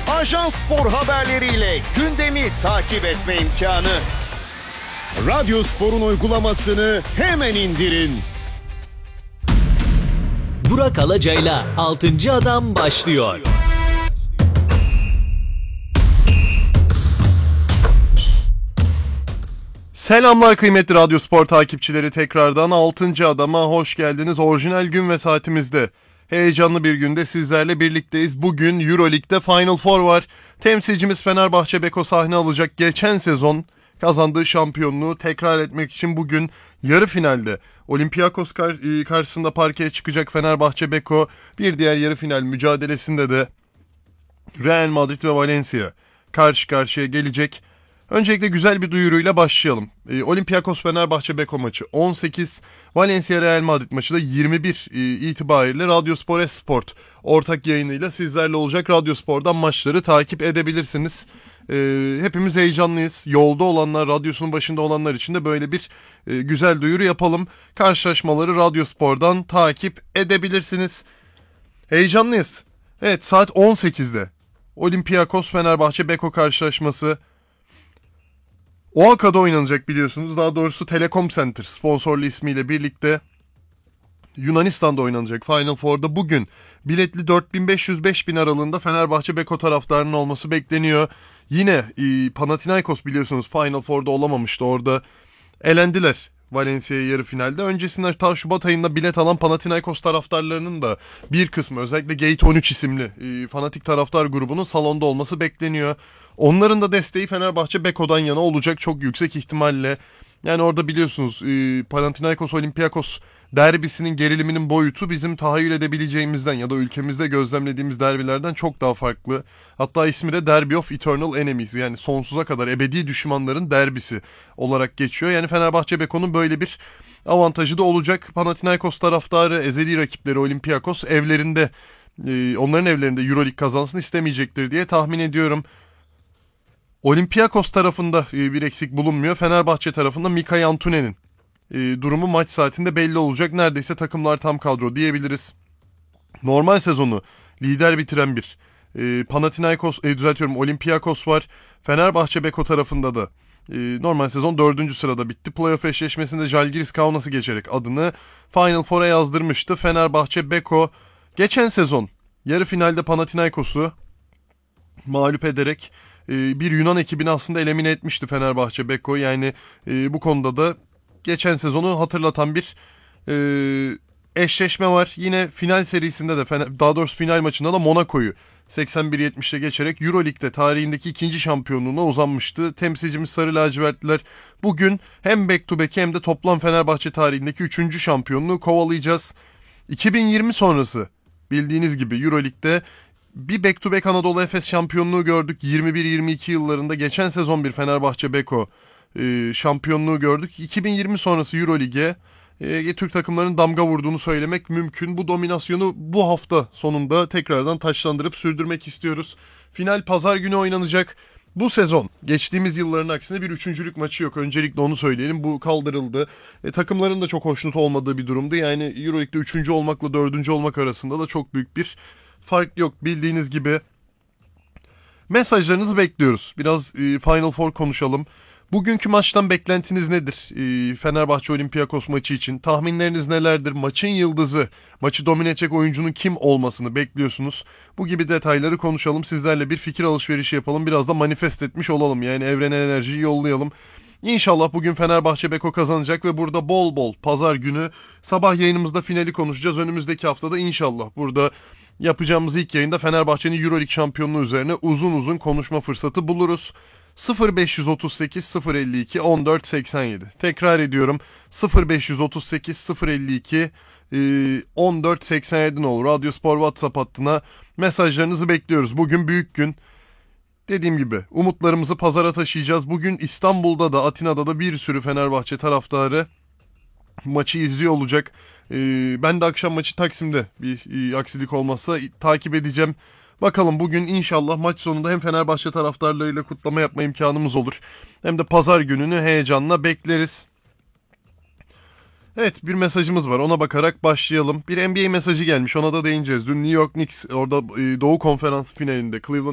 Ajansspor haberleriyle gündemi takip etme imkanı. Radyospor'un uygulamasını hemen indirin. Burak Alacay'la 6. Adam başlıyor. Selamlar kıymetli Radyospor takipçileri, tekrardan 6. Adam'a hoş geldiniz. Orijinal gün ve saatimizde heyecanlı bir günde sizlerle birlikteyiz. Bugün Euroleague'de Final Four var. Temsilcimiz Fenerbahçe Beko sahne alacak. Geçen sezon kazandığı şampiyonluğu tekrar etmek için bugün yarı finalde Olympiakos karşısında parkeye çıkacak Fenerbahçe Beko. Bir diğer yarı final mücadelesinde de Real Madrid ve Valencia karşı karşıya gelecek. Öncelikle güzel bir duyuruyla başlayalım. Olympiakos Fenerbahçe Beko maçı 18, Valencia Real Madrid maçı da 21 itibariyle Radyospor Esport ortak yayınıyla sizlerle olacak. Radyospor'dan maçları takip edebilirsiniz. Hepimiz heyecanlıyız. Yolda olanlar, radyosunun başında olanlar için de böyle bir güzel duyuru yapalım. Karşılaşmaları Radyospor'dan takip edebilirsiniz. Heyecanlıyız. Evet, saat 18'de Olympiakos Fenerbahçe Beko karşılaşması Oaka'da oynanacak biliyorsunuz. Daha doğrusu Telekom Center sponsorlu ismiyle birlikte Yunanistan'da oynanacak Final Four'da bugün biletli 4500-5000 aralığında Fenerbahçe Beko taraftarının olması bekleniyor. Yine Panathinaikos biliyorsunuz Final Four'da olamamıştı. Orada elendiler Valencia'ya yarı finalde. Öncesinde ta Şubat ayında bilet alan Panathinaikos taraftarlarının da bir kısmı, özellikle Gate 13 isimli fanatik taraftar grubunun salonda olması bekleniyor. Onların da desteği Fenerbahçe Beko'dan yana olacak çok yüksek ihtimalle. Yani orada biliyorsunuz Panathinaikos Olympiakos derbisinin geriliminin boyutu bizim tahayyül edebileceğimizden ya da ülkemizde gözlemlediğimiz derbilerden çok daha farklı. Hatta ismi de Derby of Eternal Enemies, yani sonsuza kadar ebedi düşmanların derbisi olarak geçiyor. Yani Fenerbahçe Beko'nun böyle bir avantajı da olacak. Panathinaikos taraftarı, ezeli rakipleri Olympiakos evlerinde, onların evlerinde Euroleague kazansın istemeyecektir diye tahmin ediyorum. Olympiakos tarafında bir eksik bulunmuyor. Fenerbahçe tarafında Mika Yantunen'in durumu maç saatinde belli olacak. Neredeyse takımlar tam kadro diyebiliriz. Normal sezonu lider bitiren bir Panathinaikos, Olympiakos var. Fenerbahçe Beko tarafında da normal sezon 4. sırada bitti. Playoff eşleşmesinde Žalgiris Kaunas'ı geçerek adını Final Four'a yazdırmıştı. Fenerbahçe Beko geçen sezon yarı finalde Panathinaikos'u mağlup ederek bir Yunan ekibini aslında elimine etmişti Fenerbahçe Beko. Yani bu konuda da geçen sezonu hatırlatan bir eşleşme var. Yine final serisinde de daha doğrusu final maçında da Monaco'yu 81-70'le geçerek Euroleague'de tarihindeki ikinci şampiyonluğuna uzanmıştı. Temsilcimiz Sarı Lacivertliler bugün hem back to back'i hem de toplam Fenerbahçe tarihindeki 3. şampiyonluğu kovalayacağız. 2020 sonrası bildiğiniz gibi Euroleague'de bir back to back Anadolu Efes şampiyonluğu gördük. 21-22 yıllarında geçen sezon bir Fenerbahçe Beko şampiyonluğu gördük. 2020 sonrası Euroleague'e Türk takımlarının damga vurduğunu söylemek mümkün. Bu dominasyonu bu hafta sonunda tekrardan taçlandırıp sürdürmek istiyoruz. Final pazar günü oynanacak. Bu sezon geçtiğimiz yılların aksine bir üçüncülük maçı yok. Öncelikle onu söyleyelim. Bu kaldırıldı. Takımların da çok hoşnut olmadığı bir durumdu. Yani Euroleague'de 3. olmakla 4. olmak arasında da çok büyük bir fark yok bildiğiniz gibi. Mesajlarınızı bekliyoruz. Biraz Final Four konuşalım. Bugünkü maçtan beklentiniz nedir? Fenerbahçe Olympiakos maçı için tahminleriniz nelerdir? Maçın yıldızı, maçı domine edecek oyuncunun kim olmasını bekliyorsunuz? Bu gibi detayları konuşalım. Sizlerle bir fikir alışverişi yapalım. Biraz da manifest etmiş olalım. Yani evrene enerjiyi yollayalım. İnşallah bugün Fenerbahçe Beko kazanacak ve burada bol bol pazar günü sabah yayınımızda finali konuşacağız. Önümüzdeki haftada inşallah burada yapacağımız ilk yayında Fenerbahçe'nin Euroleague şampiyonluğu üzerine uzun uzun konuşma fırsatı buluruz. 0538 052 1487. Tekrar ediyorum. 0538 052 1487 olur. Radyospor WhatsApp hattına mesajlarınızı bekliyoruz. Bugün büyük gün. Dediğim gibi umutlarımızı pazara taşıyacağız. Bugün İstanbul'da da Atina'da da bir sürü Fenerbahçe taraftarı maçı izliyor olacak. Ben de akşam maçı Taksim'de bir aksilik olmazsa takip edeceğim. Bakalım bugün inşallah maç sonunda hem Fenerbahçe taraftarlarıyla kutlama yapma imkanımız olur. Hem de pazar gününü heyecanla bekleriz. Evet, bir mesajımız var, ona bakarak başlayalım. Bir NBA mesajı gelmiş, ona da değineceğiz. Dün New York Knicks orada Doğu Konferansı finalinde Cleveland